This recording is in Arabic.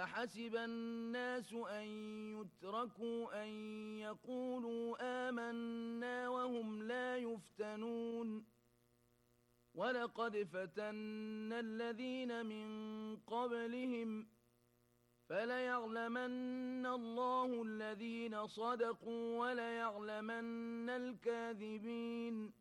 أحسب الناس أن يتركوا أن يقولوا آمنا وهم لا يفتنون ولقد فتنا الذين من قبلهم فليعلمن الله الذين صدقوا وليعلمن الكاذبين